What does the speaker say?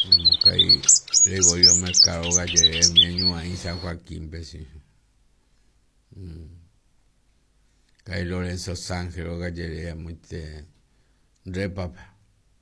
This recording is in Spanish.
Caí Gregorio Mercado Galleré, mi año ahí San Joaquín, vecino. Caí Lorenzo Sángelo Galleré, muy te repapa.